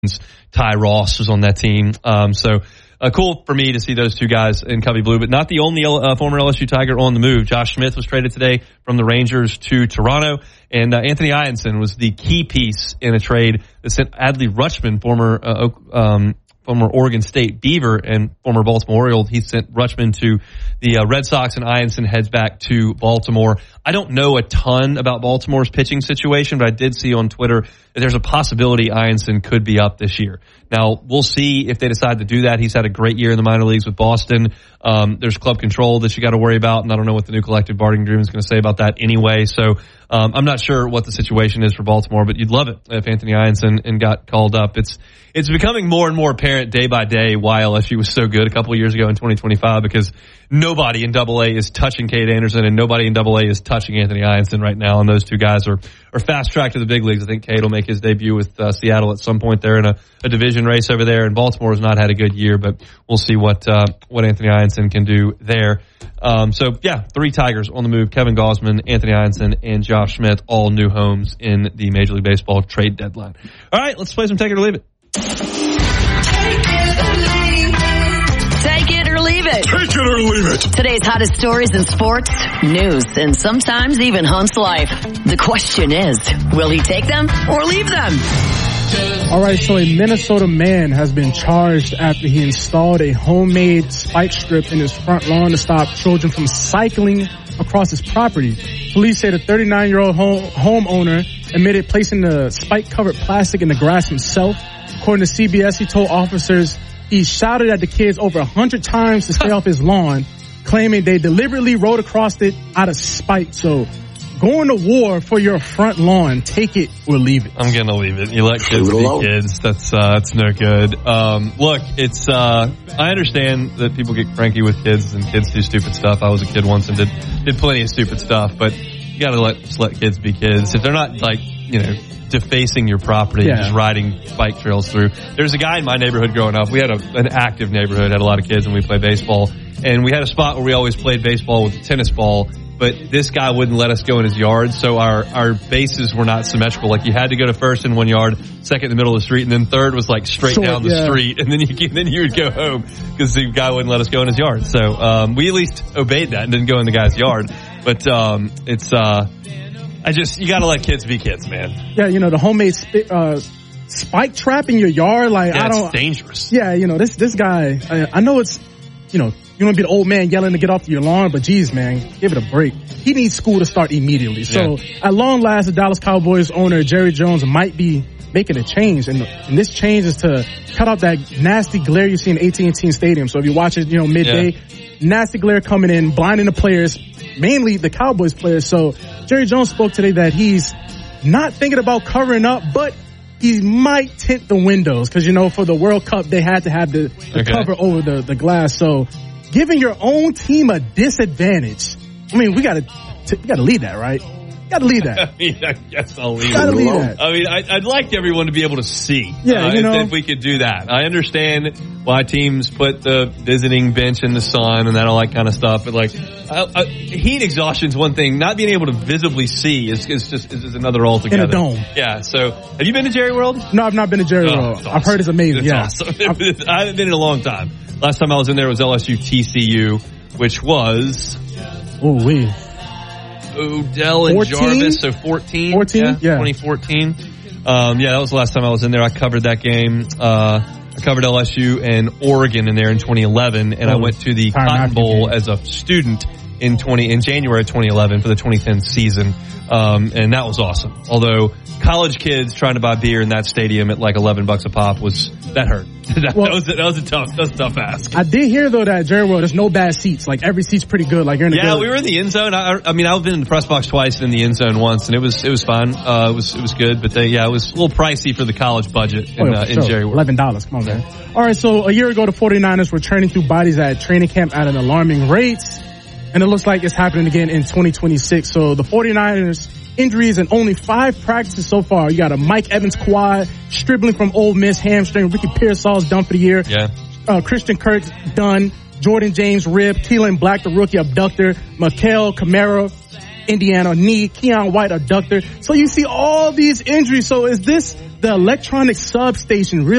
Ty Ross was on that team. So cool for me to see those two guys in Covey Blue, but not the only former LSU Tiger on the move. Josh Smith was traded today from the Rangers to Toronto, and Anthony Ianson was the key piece in a trade that sent Adley Rutschman, former Oregon State Beaver and former Baltimore Oriole. He sent Rutschman to the Red Sox, and Ianson heads back to Baltimore. I don't know a ton about Baltimore's pitching situation, but I did see on Twitter that there's a possibility Ianson could be up this year. Now, we'll see if they decide to do that. He's had a great year in the minor leagues with Boston. There's club control that you got to worry about, and I don't know what the new collective bargaining agreement is going to say about that anyway. So I'm not sure what the situation is for Baltimore, but you'd love it if Anthony Ianson got called up. It's becoming more and more apparent day by day why LSU was so good a couple of years ago in 2025, because nobody in AA is touching Cade Anderson and nobody in AA is touching Anthony Ianson right now, and those two guys are fast tracked to the big leagues. I think Cade will make his debut with Seattle at some point. They're in a division race over there, and Baltimore has not had a good year, but we'll see what Anthony Ianson can do there. So yeah, 3 Tigers on the move: Kevin Gausman, Anthony Ianson, and Josh Smith, all new homes in the Major League Baseball trade deadline. All right, let's play some Take It or Leave It. Take it or leave it. Take it or leave it. Today's hottest stories in sports, news, and sometimes even Hunt's life. The question is, will he take them or leave them? All right, so a Minnesota man has been charged after he installed a homemade spike strip in his front lawn to stop children from cycling across his property. Police say the 39-year-old homeowner admitted placing the spike-covered plastic in the grass himself. According to CBS, he told officers he shouted at the kids over 100 times to stay off his lawn, claiming they deliberately rode across it out of spite. So, going to war for your front lawn, take it or leave it. I'm going to leave it. You let kids be kids. That's no good. Look, I understand that people get cranky with kids and kids do stupid stuff. I was a kid once and did plenty of stupid stuff, but you got to let kids be kids. If they're not defacing your property, just riding bike trails through. There's a guy in my neighborhood growing up. We had an active neighborhood, had a lot of kids, and we played baseball. And we had a spot where we always played baseball with a tennis ball, but this guy wouldn't let us go in his yard, so our bases were not symmetrical. Like, you had to go to first in one yard, second in the middle of the street, and then third was like straight down the street, and then you would go home because the guy wouldn't let us go in his yard. So we at least obeyed that and didn't go in the guy's yard. But you gotta let kids be kids, man. Yeah, the homemade spike trap in your yard, it's dangerous. Yeah, this guy, I know it's, you don't be the old man yelling to get off your lawn, but geez, man, give it a break. He needs school to start immediately. So at long last, the Dallas Cowboys owner, Jerry Jones, might be making a change, and this change is to cut out that nasty glare you see in AT&T Stadium. So if you watch it, midday, nasty glare coming in, blinding the players, mainly the Cowboys players. So Jerry Jones spoke today that he's not thinking about covering up, but he might tint the windows because, for the World Cup, they had to have the cover over the glass. So giving your own team a disadvantage, we got to leave that, right? Got to leave that. I guess I'll leave it alone. I'd like everyone to be able to see. Yeah, if we could do that. I understand why teams put the visiting bench in the sun and all that kind of stuff, but heat exhaustion is one thing. Not being able to visibly see is another altogether. In a dome. Yeah. So, have you been to Jerry World? No, I've not been to Jerry World. Awesome. I've heard it's amazing. It's awesome. I haven't been in a long time. Last time I was in there was LSU TCU, which was Odell and 14? Jarvis, so 14? 2014. That was the last time I was in there. I covered that game. I covered LSU and Oregon in there in 2011, and I went to the Cotton Bowl as a student in January of 2011 for the 2010 season, and that was awesome. Although college kids trying to buy beer in that stadium at like $11 a pop that hurt. That was a tough ask. I did hear though that Jerry World, there's no bad seats. Like every seat's pretty good. Like you're in the we were in the end zone. I've been in the press box twice and in the end zone once, and it was fun. It was good, but it was a little pricey for the college budget in Jerry World. $11. Come on, man. All right, so a year ago, the 49ers were churning through bodies at training camp at an alarming rate, and it looks like it's happening again in 2026. So the 49ers injuries in only 5 practices so far. You got a Mike Evans quad, Stribling from Ole Miss hamstring, Ricky Pearsall's done for the year. Christian Kirk done, Jordan James rib, Keelan Black the rookie abductor, Mikael Kamara Indiana knee, Keon White abductor. So you see all these injuries. So is this the electronic substation really